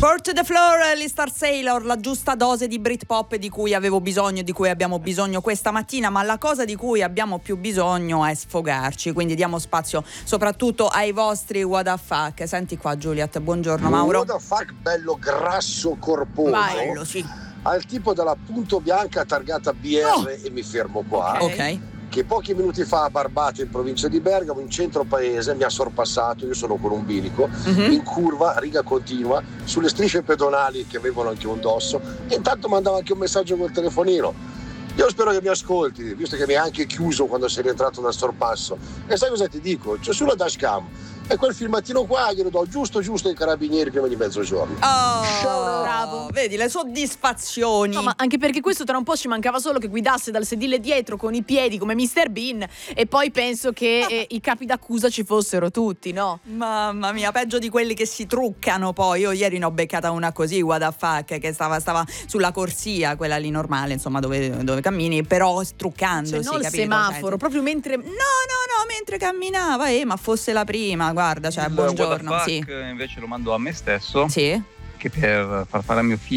Port to the Floor, gli Star Sailor, la giusta dose di Britpop di cui avevo bisogno, di cui abbiamo bisogno questa mattina, ma la cosa di cui abbiamo più bisogno è sfogarci, quindi diamo spazio soprattutto ai vostri what the fuck. Senti qua Juliet, buongiorno Mauro. What the fuck bello grasso corposo. Bello, sì. Al tipo della punto bianca targata BR e mi fermo qua. Ok. Che pochi minuti fa a Barbate, in provincia di Bergamo, in centro paese, mi ha sorpassato, io sono con un bilico, in curva, riga continua, sulle strisce pedonali che avevano anche un dosso, e intanto mandava anche un messaggio col telefonino. Io spero che mi ascolti, visto che mi ha anche chiuso quando sei rientrato dal sorpasso. E sai cosa ti dico? C'è sulla dashcam e quel filmatino qua glielo do giusto ai carabinieri prima di mezzogiorno. Bravo. Vedi le soddisfazioni. No, ma anche perché questo tra un po' ci mancava solo che guidasse dal sedile dietro con i piedi come Mr. Bean, e poi penso che i capi d'accusa ci fossero tutti, no? Mamma mia, peggio di quelli che si truccano poi. Io ieri ne ho beccata una così, what the fuck, che stava sulla corsia, quella lì normale, insomma, dove cammini, però truccandosi, Cioè, non il capito? semaforo, proprio mentre... No, mentre camminava, ma fosse la prima, guarda, cioè, buongiorno, What the sì. fuck, invece lo mando a me stesso, Sì? che per far fare a mio figlio